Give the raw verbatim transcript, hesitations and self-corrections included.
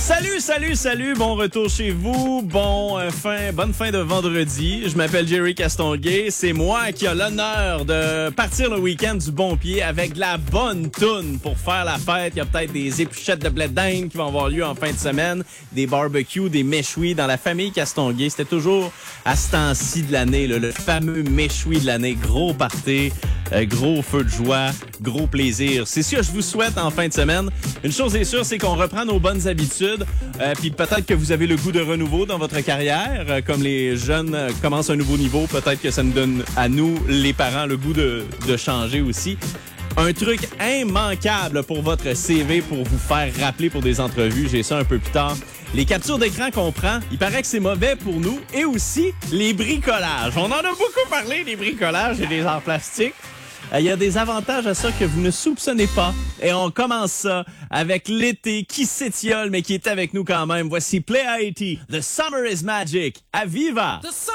Salut, salut, salut, bon retour chez vous, bon euh, fin, bonne fin de vendredi. Je m'appelle Jerry Castonguay, c'est moi qui a l'honneur de partir le week-end du bon pied avec de la bonne toune pour faire la fête. Il y a peut-être des épluchettes de blé d'Inde qui vont avoir lieu en fin de semaine, des barbecues, des méchouis dans la famille Castonguay. C'était toujours à ce temps-ci de l'année, là, le fameux méchoui de l'année, gros party, euh, gros feu de joie, gros plaisir. C'est ce que je vous souhaite en fin de semaine. Une chose est sûre, c'est qu'on reprend nos bonnes habitudes. Euh, puis peut-être que vous avez le goût de renouveau dans votre carrière. Euh, comme les jeunes euh, commencent un nouveau niveau, peut-être que ça nous donne à nous, les parents, le goût de, de changer aussi. Un truc immanquable pour votre C V, pour vous faire rappeler pour des entrevues, j'ai ça un peu plus tard. Les captures d'écran qu'on prend, il paraît que c'est mauvais pour nous. Et aussi, les bricolages. On en a beaucoup parlé, les bricolages et les arts plastiques. Il y a des avantages à ça que vous ne soupçonnez pas. Et on commence ça avec l'été qui s'étiole, mais qui est avec nous quand même. Voici Play Haiti, The Summer is Magic. À Viva!